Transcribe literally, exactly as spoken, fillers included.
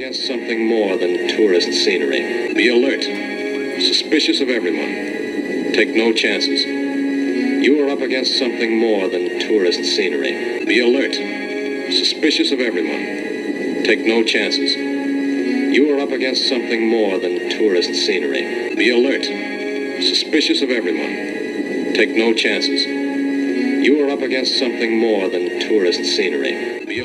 against something more than tourist scenery. Be alert. Suspicious of everyone. Take no chances. You are up against something more than tourist scenery. Be alert. Suspicious of everyone. Take no chances. You are up against something more than tourist scenery. Be alert. Suspicious of everyone. Take no chances. You are up against something more than tourist scenery.